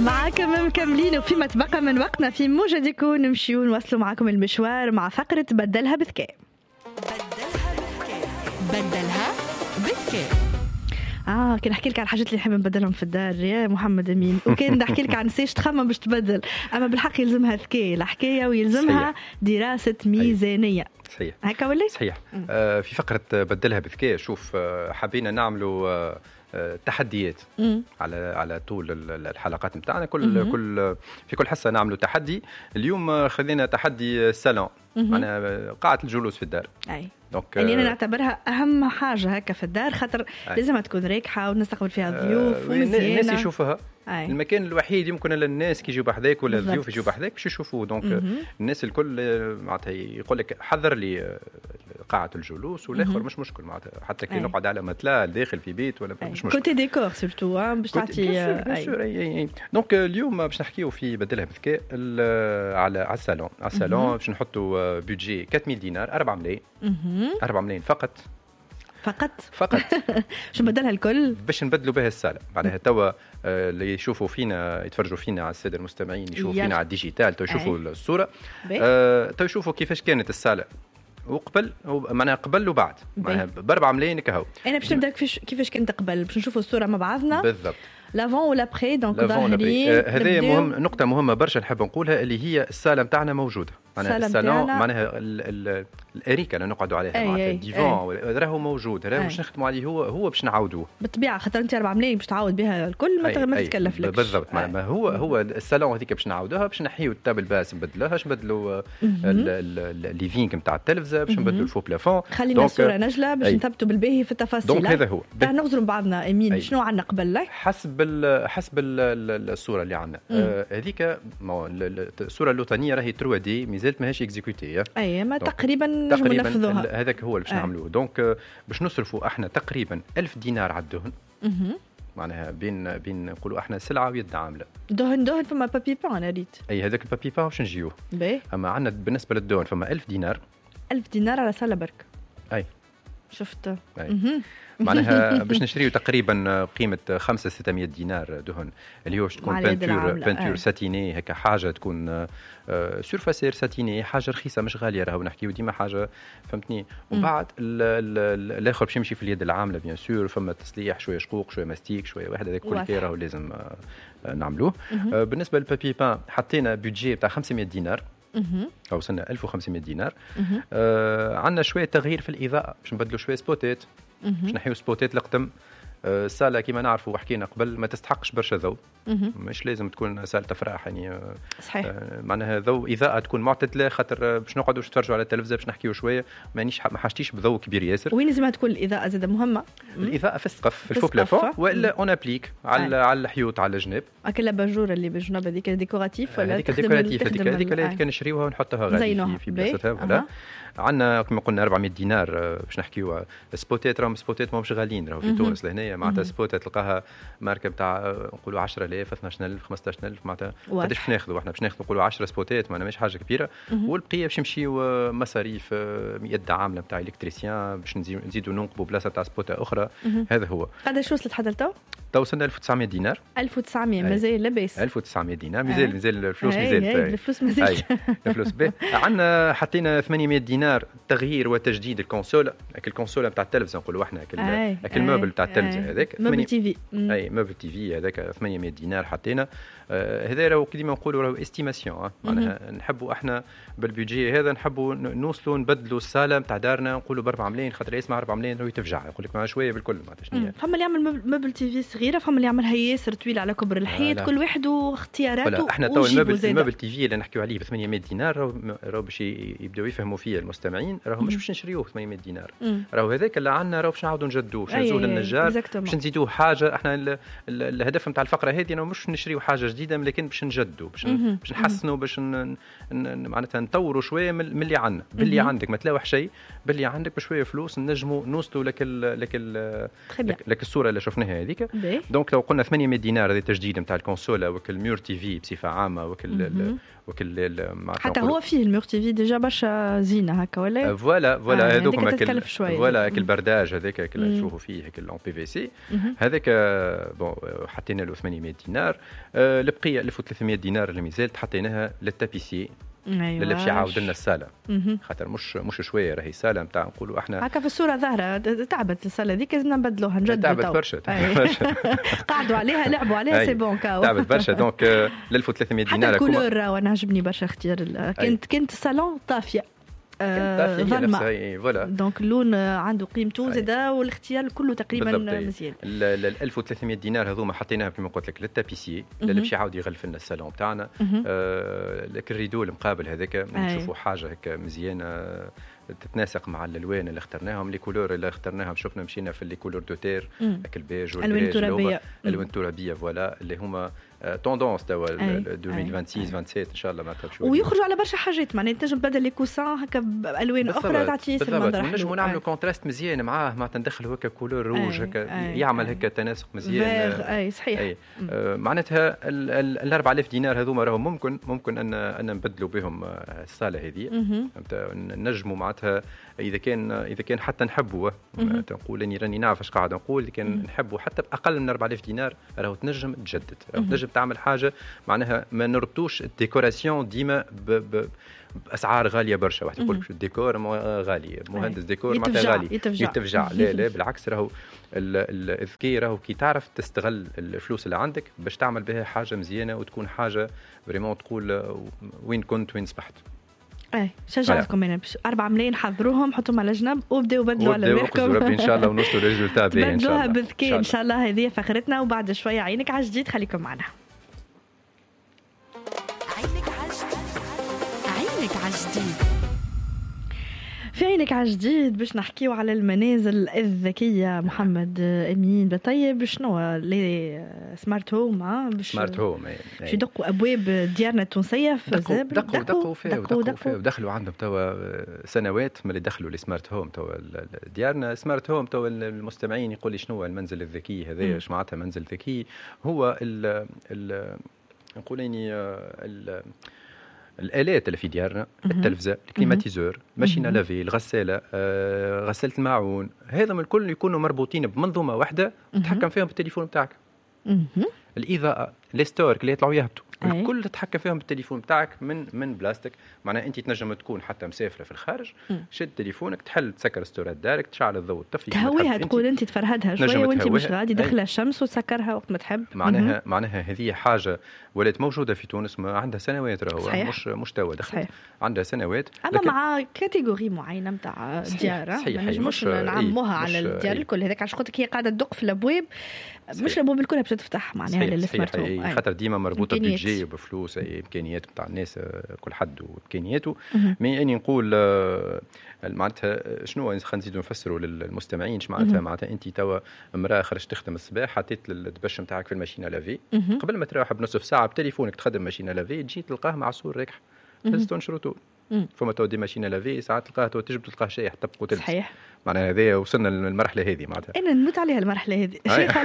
معاكم مكملين وفيما تبقى من وقتنا في موجدكم نمشيو نواصلوا معاكم المشوار مع فقرة بدلها بذكاء. بدلها بذكاء. كي نحكي لك على الحاجات اللي نحب نبدلهم في الدار يا محمد امين، وكان نحكي لك عن سيش تخمم باش تبدل، اما بالحق يلزمها ذكاء الحكايه ويلزمها صحيح. دراسه ميزانيه صحيح هكا ولا صحيح. في فقره بدلها بذكاء شوف حبينا نعملوا تحديات على طول الحلقات نتاعنا كل في كل حصه نعملوا تحدي. اليوم خلينا تحدي الصالون معناها قاعه الجلوس في الدار. اي دونك اللي انا نعتبرها اهم حاجه هكا في الدار، خاطر لازم تكون راكحه ونستقبل فيها الضيوف ومزيانه الناس يشوفوها. المكان الوحيد يمكن الناس كي يجيو بحذاك ولا الضيوف يجيو بحذاك باش يشوفوه. دونك الناس الكل معناتها يقول لك حضر لي قاعه الجلوس والاخر مش مشكل معناتها حتى كي نقعد على متلا داخل في بيت ولا مش مشكل. كوتي ديكور سورتو باش تعطي دونك اليوم باش نحكيو في بدلها بذكاء على الصالون. باش نحطوا بودجي 4000 دينار 4 ملايين 4 ملايين فقط شو نبدلها الكل باش نبدلوا بها الصاله. معناها توا اللي يشوفوا فينا يتفرجوا فينا على الساده المستمعين يشوفوا فينا على الديجيتال تو يشوفوا الصوره تو يشوفوا كيفاش كانت الصاله وقبل معناها قبل وبعد معناها ب4 ملايين كهو. انا باش نبدا كيفاش كنت قبل باش نشوفوا الصوره مع بعضنا بالضبط لافون ولا بري. دونك هذه نقطه مهمه برشا نحب نقولها اللي هي الصاله نتاعنا موجوده. معناها الصالون معناها الاريكه اللي نقعدوا عليها معناتها الديفان راهو موجود راهو باش نخدموا عليه هو باش نعاودوه بالطبيعه خاطر انت 4 ملايين باش تعاود بها الكل ما تكلف لك بالضبط. ما هو الصالون هذيك باش نعاودوها باش نحيو التابل باس نبدلوها باش نبدلوا الليفينغ نتاع التلفزه باش نبدلوا الفو بلافون. خلينا الصوره نجله باش نثبتوا بالباهي في التفاصيل. دونك هذا هو نغزروا بعضنا امين شنو عندنا قبل حسب الصوره اللي عندنا هذيك الصوره اللوطانيه راهي 3 دي مازالت ماهيش اكزيكوتي. ما تقريبا ننفذوها. هذاك هو اللي باش نعملوه. دونك باش نصرفوا احنا تقريبا 1000 دينار على الدهن. معناها بين نقولوا احنا سلعه ويد عامله. دهن فما بابي بان انا ريت. هذاك البابي بان باش نجيوه. اما عندنا بالنسبه للدهن فما 1000 دينار. 1000 دينار على سله برك. شفت. معناها باش نشريو تقريبا قيمه 500-600 دينار دهن اللي هو باش تكون بانتور ساتيني هكا حاجه تكون سورفاسير ساتيني حاجه رخيصه مش غاليه راهو نحكيو ديما حاجه فهمتني. وبعد الاخر باش يمشي في اليد العامله بيان سور فما تصليح شويه شقوق شويه ماستيك شويه واحد هذاك كل كي راهو لازم نعملوه. بالنسبه للبابي بان حطينا بودجي تاع 500 دينار أو وصلنا 1500 دينار. عندنا شويه تغيير في الاضاءه باش نبدلوا شويه سبوتات باش نحيو سبوتات القدم. الصاله كما نعرفوا وحكينا قبل ما تستحقش برشا ضوء مش لازم تكون صاله افراح يعني صحيح. معناها ضوء اضاءه تكون معتدله خاطر باش نقعدوا نتفرجوا على التلفزه باش نحكيو شويه ما حاجتيش بضوء كبير ياسر. وين لازم تكون الاضاءه زاده مهمه؟ الاضاءه في السقف في الفو بلافون ولا اون ابليك على الحيوط على الجناب. اكل باجور اللي بالجناب هذيك ديكوراتيف ولا هذيك ديكوراتيف هذيك نشريوها ونحطها غادي في بلاصتها ولا عندنا كما قلنا 400 دينار باش نحكيو سبوتات راهم سبوتات ماهمش غاليين راهو في تونس لهنا معناتها سبوتات تلقاها ماركه نتاع نقولوا 10000 12000 15000 معناتها قداش باش ناخذوا احنا باش ناخذوا نقولوا 10 سبوتات ما ماهيش حاجه كبيره. والبقيه باش يمشيو مصاريف يد عامله نتاع الكتريسيان باش نزيدوا ننقبوا بلاصه تاع سبوته اخرى. هذا هو. قداش وصلت حتى توصلنا 1900 دينار 1900 مازال لاباس 1900 دينار مازال الفلوس مازال الفلوس عندنا حطينا 800 دينار تغيير وتجديد الكونسول الكونسول نتاع التلفزه نقولوا احنا الموبل تاع التلفزه هذاك موبل تي في موبل تي في هذاك 800 دينار حطينا. هذا راهو كيما نقولوا راهو استيماسيون معناها نحبوا احنا بالبيجي هذا نحبوا نوصلوا نبدلوا الصاله نتاع دارنا نقولوا ب 4 ملايين خاطر يسمع 4 ملايين راهو يتفجع يقول لك ما شويه بالكل معناتها شنو. فما اللي يعمل موبل تي في صغيره فما اللي يعملها ياسر طويله على كبر الحيط كل واحد واختياراته. احنا تو الموبل تي في اللي نحكيو عليه ب 800 دينار راهو باش يبداو يفهموا فيه المستمعين راهو مش باش نشريوه ب 800 دينار راهو هذاك اللي عندنا راهو باش نعاودوا نجدوه باش نزولوا للنجار باش نزيدوه حاجه. احنا الهدف نتاع الفقره هذه انه مش نشريو حاجه جديده لكن باش نجدوا باش نحسنوا باش معناتها نطوروا شويه من اللي عندنا. باللي عندك ما تلاوح شيء باللي عندك بشويه فلوس نجموا نوصلوا لك الصوره اللي شفناها هذيك. دونك لو قلنا 800 دينار هذا تجديد نتاع الكونسولا وكل ميور تي في بصفه عامه وكل حتى هو فيه الميور تي في ديجا برشا زينه هكا ولا فوالا هذوك فوالا البرداج هذاك اللي نشوفوا فيه هيك لون بي في سي هذاك بون حطينا له 800 دينار. البقيه 1300 دينار اللي مازالت حطيناها للتابيسي اللي باش يعاود لنا الصاله خاطر مش شويه راهي صاله نتاع نقولوا احنا هكا في الصوره ظاهره تعبت الصاله هذيك لازمنا نبدلوها نجددوا تعبت برشا قعدوا عليها لعبوا عليها سي بون كاو تعبت برشا دونك 1300 دينار حتى الكولور وانا عجبني برشا اختيار كنت الصالون طافيه ظلمة فوالا دونك اللون عنده قيمته زاده والاختيار كله تقريبا مزيان. ال 1300 دينار هذوما حطيناها كما قلت لك للتابيسي اللي باش يعاود يغلف لنا الصالون تاعنا. لك الريدو المقابل هذاك نشوفوا حاجه هيك مزيانه تتناسق مع الالوان اللي اخترناهم لي كولور اللي اخترناهم. شفنا مشينا في لي كولور دو تير هاك البيج والبيج الوان ترابيه فوالا اللي هما توندونس توا 2026 27 ان شاء الله معناتها تشوف ويخرجوا على برشا حاجات معناتها تنجم بدل لي كوسان هكا بالوان اخرى تعطي المنظر حلو. نجموا نعملوا كونتراست مزيان معاه معناتها ندخلوا هكا كولور روج هكا يعمل هكا تناسق مزيان. اي صحيح. معناتها ال 4000 دينار هذوما راهم ممكن ان نبدلوا بهم الصاله هذه. نجموا معناتها اذا كان حتى نحبوا تنقول اني راني نعرف اش قاعد نقول. اذا كان نحبوا حتى باقل من 4000 دينار راهو تنجم تجدد راهو تنجم تعمل حاجه معناها ما نربطوش الديكوراسيون ديما باسعار غاليه برشا. واحد يقول لك الديكور غالي مهندس ديكور معناتها غالي يتفجع لا بالعكس راهو الذكي راهو كي تعرف تستغل الفلوس اللي عندك باش تعمل بها حاجه مزيانه وتكون حاجه فريمون تقول وين كنت وين صبحت. شجعتكم انا 4 ملايين حضروهم حطوهم على جنب وبداو بدلوا على رواحكم ان شاء الله ونوصلوا للريزولتا باهي ان شاء الله. بدلوها بذكاء ان شاء الله. هذه فقرتنا وبعد شويه عينك على جديد خليكم معنا. عينك على جديد في عينك على جديد باش نحكيو على المنازل الذكيه. محمد امين طيب شنو لي سمارت هوم سمارت هوم باش يدقوا ابواب ديارنا التونسيه في زاب دقوا فيه ودخلوا عندهم توا سنوات من اللي دخلوا لي سمارت هوم توا ديارنا سمارت هوم. توا المستمعين يقول لي شنو المنزل الذكي هذا اش معناتها منزل ذكي. هو نقول اني الآلات اللي في ديارنا التلفزة الكليماتيزور ماشينة لافي الغسالة غسالة الماعون هذا من الكل يكونوا مربوطين بمنظومة واحدة تتحكم فيهم بالتليفون بتاعك. الإضاءة الستورك اللي يطلعوا يهبطوا الكل تتحكم فيهم بالتليفون بتاعك من بلاستيك. معناها انت تنجم تكون حتى مسافره في الخارج شد تليفونك تحل تسكر ستورات دايركت تشعل الضوء الطفي تهويها تقول انت تفرهدها شويه وانت مش غادي دخلها الشمس وتسكرها وقت ما تحب. معناها هذه حاجه ولات موجوده في تونس ما عندها سنوات راهو مش توا دخلت عندها سنوات اما مع كاتيجوري معينه نتاع ديار مش نعموها على الديار الكل. هذاك علاش قلت لك هي قاعده تدق في الابواب مش الابواب الكل باش تفتح معناها للسمارت هوم خاطر ديما مربوطه ببيجي وبفلوس امكانيات نتاع الناس كل حد وامكانياته. مي اني نقول معناتها شنو خلينا نزيدوا نفسروا للمستمعين ايش معناتها انت توا امراه خرجت تخدم الصباح حطيت الدبش نتاعك في الماشينه لافي قبل ما تروح بنصف ساعه بتليفونك تخدم ماشينه لافي تجي تلقاه معصور راكح تهز شروطه. فما تو دي ماشينه لافي ساعات تلقاه تو تجبد تلقاه شايح طبق وتلبس. صحيح معناها هذه وصلنا للمرحله هذه معناتها انا نموت عليها المرحله هذه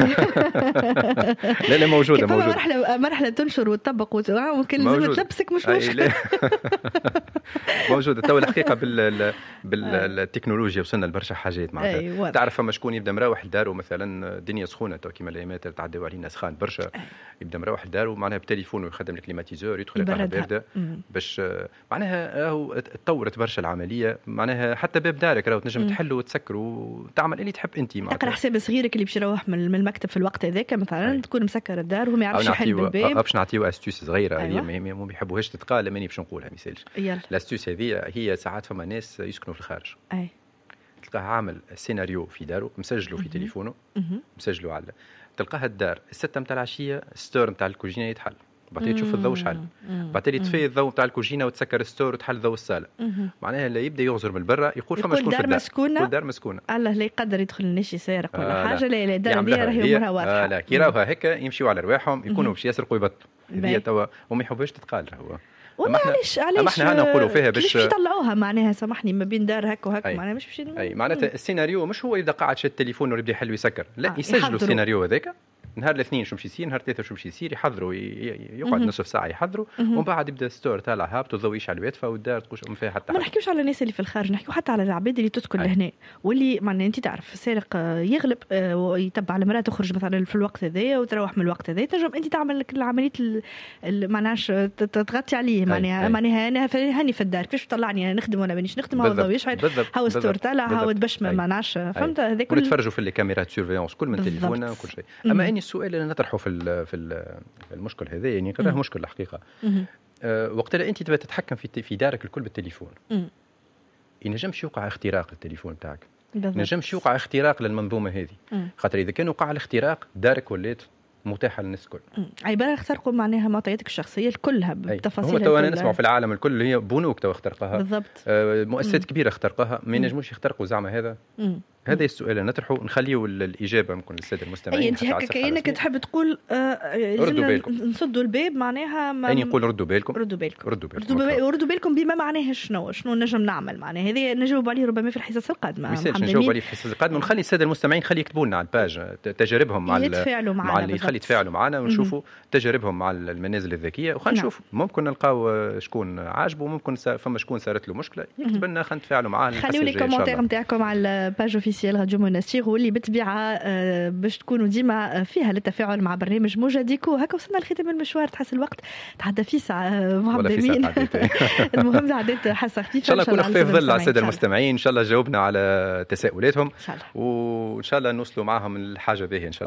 لا موجوده مرحله تنشر وتطبق وممكن لازم تلبسك مش مشكله موجوده تو الحقيقه بالتكنولوجيا وصلنا لبرشا حاجات معناتها. تعرف فما شكون يبدا مروح لداره مثلا الدنيا سخونه تو كيما الايامات تعداو علينا سخان برشا يبدا مروح لداره معناها بتليفونه يخدم الكليماتيزور يدخل القهوه بارده باش معناها راهو تطورت برشا العمليه. معناها حتى باب دارك راهو تنجم تحله وتسكر وتعمل اللي تحب انت معناتها. تقرا حساب صغيرك اللي باش يروح من المكتب في الوقت هذاك مثلا تكون مسكر الدار وهو ما يعرفش يحل بالباب. باش نعطيو استوس صغيره هي ما بيحبوهاش تتقال ماني باش نقولها مثالش. الاستوس هذه هي ساعات فما ناس يسكنوا في الخارج تلقاه عامل سيناريو في داره مسجله في تليفونه مسجله على تلقاها الدار 6 متاع العشيه ستور متاع الكوجينه يتحل بعدين تشوف الضوء شحال بعدين يطفي الضوء تاع الكوجينه وتسكر الستور وتحل ضوء الصاله. معناها اللي يبدا يغزر من برا يقول فما شكون في الدار مسكونه كل دار مسكونه الله لا يقدر يدخل الناس يسرق ولا حاجه. لا الدار دي راهي امورها واضحه. لا كي راوها هكا يمشيوا على رواحهم يكونوا باش يسرقوا يبطلوا. هي توا وما يحبوش تتقال هو والله علاش احنا نقولوا فيها باش يطلعوها معناها سامحني ما بين دار هكا وهكا معناها مش باش معناتها السيناريو مش هو يبدا قاعد شاد التليفون ويبدا يحل ويسكر لا يسجلوا السيناريو هذاك نهار الاثنين شو مشي يصير، نهار الثلاثة شو مشي يصير، يحضروا يقعد نصف ساعة يحضروا، ومن بعد يبدا ستور طالع هابط والضوء يشعل ويطفى والدار تقولش ما فيها حتى. ما نحكيوش على الناس اللي في الخارج، نحكيو حتى على العباد اللي تسكن لهنا واللي معناها انت تعرف السارق يغلب ويتبع المرأة تخرج مثلا في الوقت هذا وتروح من الوقت هذا، تنجم انت تعمل العمليه معناش تغطي عليه معناها انا هاني في الدار كيفاش طلعني نخدم وانا مانيش نخدم، هاو الضوء يشعل، هاو ستور طالع، هاو تبش معناش فهمت هذا كل نتفرجوا في الكاميرات سيرفيونس كل من تليفوننا وكل شيء. اما اني السؤال اللي نطرحه في المشكل هذا يعني كراه مشكل الحقيقه. وقت اللي انت تبغى تتحكم في دارك الكل بالتليفون، ينجمش يوقع اختراق للتليفون تاعك، ينجمش يوقع اختراق للمنظومه هذه، خاطر اذا كان وقع الاختراق دارك ولات متاحه للناس الكل. عباره اخترقوا معناها معطياتك الشخصيه كلها بتفاصيلها. هم تو انا نسمع في العالم الكل هي بنوك تو اخترقها بالضبط، مؤسسات كبيره اخترقها، ما ينجموش يخترقوا زعما هذا. هذا السؤال اللي نطرحه نخليه الاجابه ممكن للساده المستمعين. انت هكا كانك تحب تقول نسدوا الباب معناها يعني نقول ردوا بالكم بما معناه شنو نجم نعمل معناها هذه نجاوب عليه ربما في الحصص القادمه. نجاوب عليه في الحصص القادمه ونخلي الساده المستمعين خلي يكتبوا لنا على الباج تجاربهم مع اللي خلي يتفاعلوا معنا ونشوفوا تجاربهم مع المنازل الذكيه وخلينا نشوف ممكن نلقاو شكون عاجبه وممكن فما شكون صارت له مشكله يكتب لنا خلينا نتفاعلوا معاه. خليوا لي كومنتير نتاعكم على الباج اوفيسيال راديو منستير واللي بالطبيعه باش تكونوا ديما فيها للتفاعل مع برنامج موجة ديكو. هكا وصلنا لختام المشوار، تحس الوقت تعدى في ساعه محمد امين. المهم عديت حاسه خفيفه. ان شاء الله نكون خفيف ظل على الساده المستمعين، ان شاء الله جاوبنا على تساؤلاتهم وان شاء الله نوصلوا معهم الحاجه باهيه ان شاء الله.